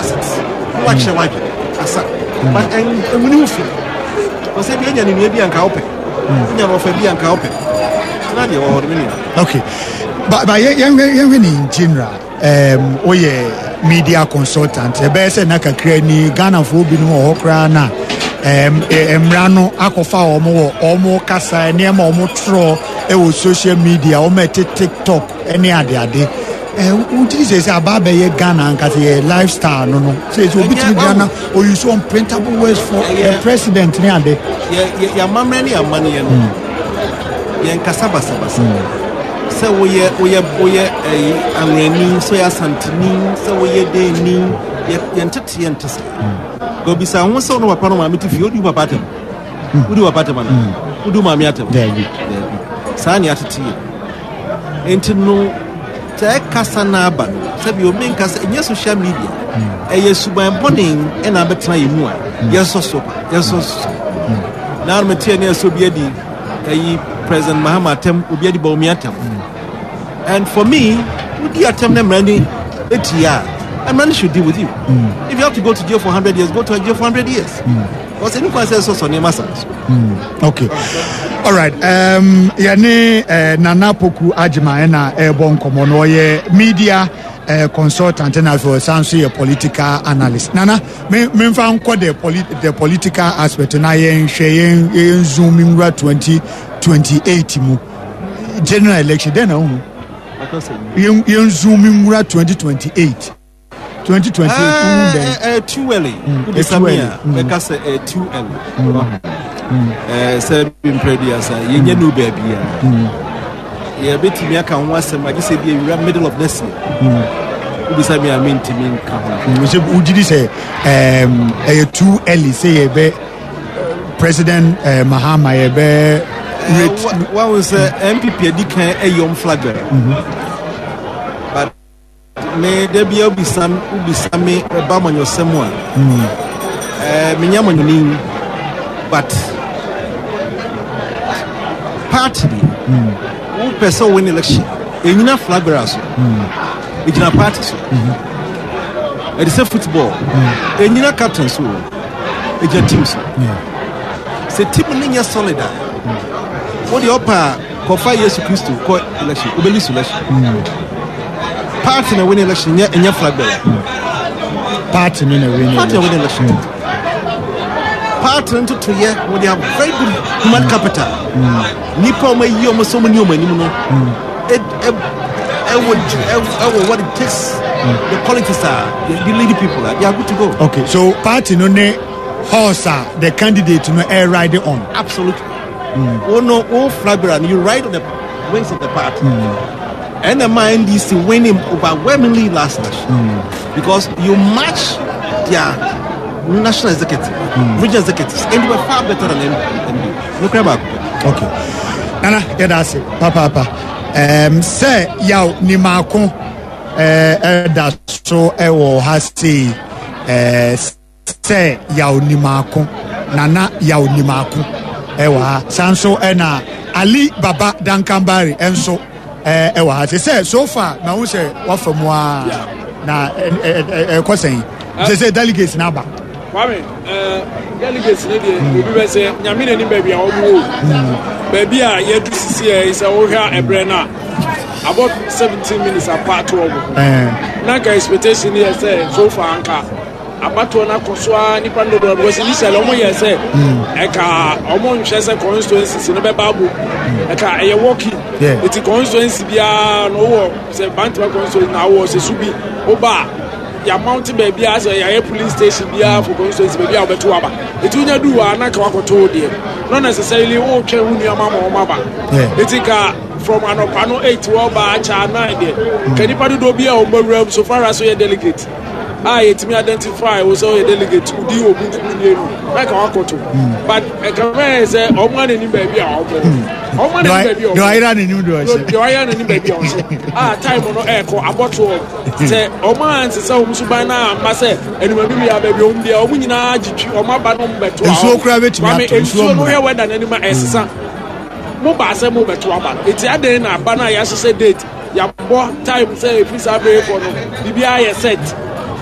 assets. What shall I do? But and when you feel, was it any maybe and cowpe? You know, for being and cowpe. Okay, but young in general, media consultant, a best naka crani, Ghana for being more crana, Emrano, Akofa, or more Casa, near more tro, social media, or TikTok, any other day. Would you say about Ghana and a lifestyle? No, says will be Ghana or you saw unprintable words for the president. Yeah, mamma, money and Yan Casabasabas. So we are Amreni, so ya Santini, so we are Deni, Yantati and Tessa. Go be some son of a panama if you do a pattern. Who do a pattern? Who do my matter? There be Sani at tea. Ain't no take Casanaban, said you make us in your social media. A yes, by bonning and I betray you more. Yes, so. Now, Material so be a President Mahama Tem Ubiadi Bomiatam. And for me, would you attempt them running and money should deal with you. If you have to go to jail for 100 years, go to jail for 100 years. Because anyone says so on your massacres. Okay. All right. Yane Nana Poku Ajima Airborne Komono media consultant and as well as a political analyst. Nana, me found quite the political aspect na yen zooming 2028 mu general election then yen zooming 2028 too early because too early say been previous yen no baby yeah beti me aka ho asem agi say be middle of next year ubisa me amen timi ka ho we say ujidi say too early say be President Mahama be what was MPP edikan eyom flagger but me there be ubisa me ba manyo semwa me nyama nyini but party who person win election enyina flag bearers enyina parties it is a football enyina captains so enyina teams say team ninya solid what the upper kofa yesu Christo ko election obeli selection party na win election enya flag bearer party na win election party into 2 years when they have very good human capital nipa ma yi omo so many omanim no what it takes the qualities are the leading people they are good to go. Okay, so party no ne horse the candidate no air ride on absolutely no flag bearer you ride on the wings of the party and the mind is to win him overwhelmingly last night because you match their national executive regional executives and they were far better than them. Look about okay Nana that's it papa say yaw ni mako da so ewo ha say say yaw ni mako nana yaw ni mako ewo ha sanso na Ali Baba Dankambari enso ewo ha say so far na wo say wa famu na kwesen say delegates na ba Kwame, delegates ne dey obi be say nyame na ni baby a omo baby a yedu sisi is a wo hwa ebre na about 17 minutes apart from na ka expectation here say so far anka abato na kosoa ni pando do because initially omo here say e ka omo nhwe say constituency no be babu e ka e working it constituency bia no wo say bantu constituency na wo say subi oba ya mountain baby as a police station bia for constituency baby obeto aba etunya du wa na ka wakoto de not necessarily wo twa hunu amama o maba etika from anopano 8 wo ba cha 9 de kanipa do bia o mawura so far as your delegate it me identify also a delegate udi obuku ni like wakoto but can say o man ni baby o man ni baby o do ira ni do say do ira ni baby o say time no eko aboto say o man say o musuban na ma say enuma bi ya baby o ndia o nyina agitwi o maba no mbeto so kura betimi ato so no he weda na anima esesa mo ba say mo beto aba eti aden na aba na ya say date ya bo time say if is abe for no bibia ya set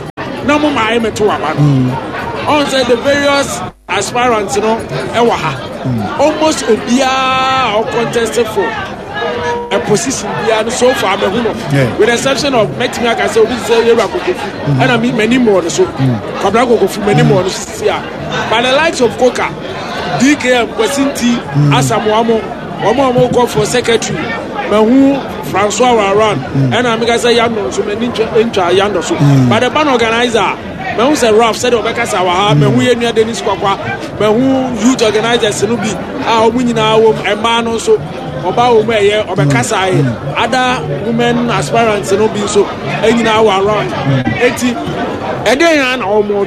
na mo ma me to aba on say the various aspirants ewa ha almost obia or contested for a position bia so far me hu no with the exception of Metimi aka say obi say Yewura Kokofu and I mean many more so Kwabena Kokofu many more so by the likes of Koka DKM Kwasinti Asamoah omo go for secretary mehu Francois Waran and I make say Yando so many intwa Yando so but the ban organizer mehu say Ralph said obeka sawa mehu Yenua Dennis Kwakwa mehu youth organizers no bi a omu nyina wo ema no so oba omo eye obekasa e other women aspirants no bi so enyina wa around 80 eden ya na omo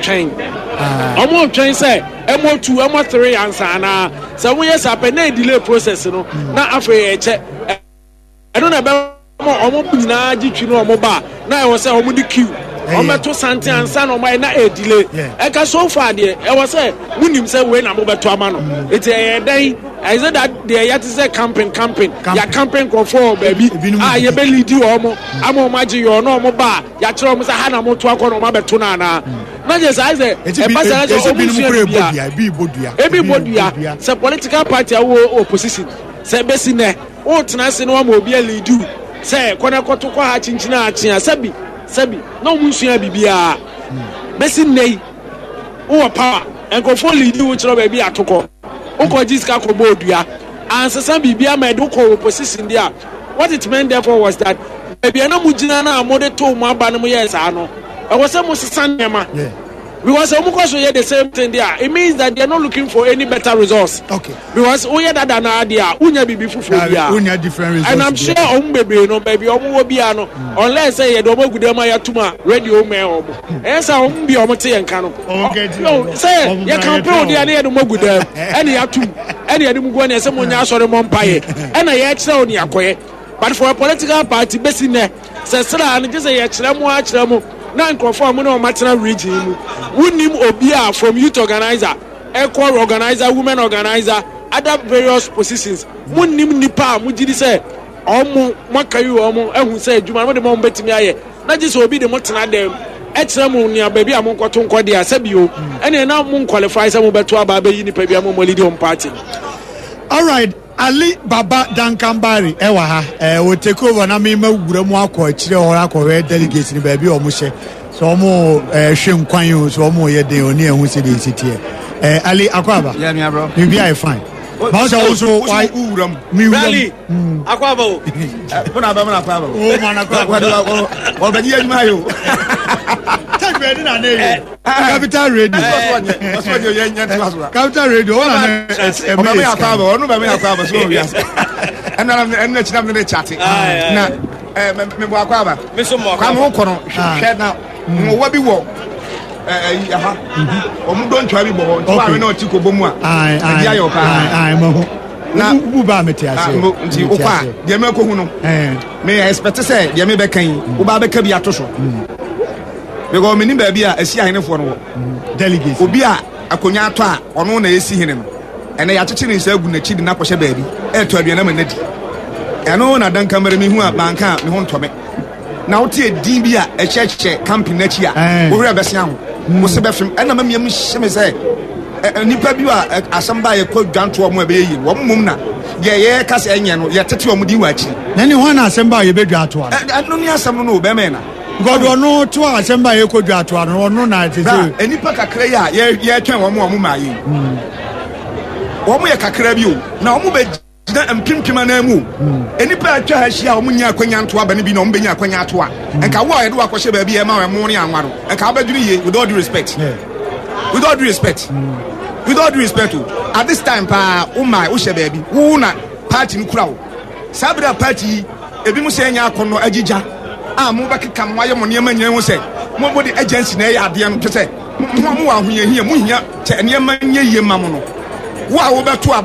twen say emo 2 emo 3 answer na say we yes happen na delay process no na afre e che eno na be omo nyina gitwi no omo ba na e wo say omo di queue omo to sante answer no mai na e delay e ka so far de e wo say munim say we na mo beto ama no it e den I said that they are say camping. Ya camping for baby. Ah, you be lead you omo. Amo maji you no omo ba. Ya try omo say ha na mo to akọ no ma beto na na. Na just I say e pass na so omo bodua. Say political party awo opposition. Say besi ne. O tena se no omo obi lead you. Say kona koto kwa ha chinchina achia. Sabi. No mu sua bibia. Besi ne. O power. Enko for lead you chiro baby atoko. Oko jiska ko bodua and sasa bibia meduko opposition there. What it meant therefore was that baby na mujina na amode to mu aba no yes ano e was say mo sesan nema because omuko so the same thing there. It means that they are not looking for any better results. Okay. Because we that na there unya bibi fufu dia unya different results and I'm sure baby no baby omo bi ano unless say do magudema ya tuma radio me omo esa omo bi omo te yanka no say ya campaign dia na do magudem ene ya tum ene ya dem go na say mo nya asore mo mpaye ene ya kire oni akoye but for a political party besi ne say sra an just say ya kire mo na nkrofo no maternal region mu wunim obia from youth organizer equal organizer women organizer other various positions wunim nipa mu gidi say omo makayu omo ehun say adwuma mo de mo betimi aye na gisi obi de mo tena dem ekire mu nia ba bia mo nkoto nkode asabio ene na mo qualify say mo beto aba ba yi nipa bia mo lead on party. All right, Ali Baba Dankambari ewa ha we take over na me mawura mu akọ akire ora akọ we delegates ni ba bi o mo hye so mo hwe nkwan yo so mo ye den oni ehun se dey sitie Ali Akwaba yeah me bro you be fine but also why uwura mi really Akwaba o bona ba mana Akwaba o mana Akwaba o ba di adwuma yo take me na na Capital Radio Capital Radio ona ba me Akwaba onu ba me Akwaba so wi ase and china me chat na me bo Akwaba me so mo kwa mo kono hwe na mo wa bi wo aha omu don twa bi bo nti wa me na oti ko bomu a dia yo pa mo na bu ba meti ase nti o kwa de me ko hu no me expect say de me be kan wo ba be ka bi ato so because me ni ba bi a asi ahenefo no delegate obi a akonya ato a ono na esi hene no ene ya chichi ni nsa gu na chi di na kwhye ba bi e to aduana ma nadi eno na dan kamera mi hu a banka me ho ntome na wo tie din bi a echeche camping na chi a wo hura bese aho wo se be fem ena ma miam hyeme say nipa bi a asamba ye kwadwanto mo be yi wo mum na ye kase enye no ye tete wo mudi wachi na ni ho na asamba ye bedwanto a no ni asam no be me na God no to asamba ye kwadwanto a no na tete enipa kakra ya ye twen wo mo ma yi wo mo ye kakra bi o na wo mo be na mpimpima na mu enipa atwa ha hia wo nya akwanya nto aba ne bi na wo benya akwanya ato a enka wo ye do akɔhye ba bi e ma wo mo ne anwaro enka abadwiri ye with all due respect with all due respect at this time pa umai wo hye ba bi wo na party no kura wo sabra party ebi mu se nya akono agigya a mo ba keka mo aye mo ne ma nyina wo se mo body agency na ya ade no twese mo wa ho ye hia mo hia che ne ma nye ye ma mo no wo a wo beto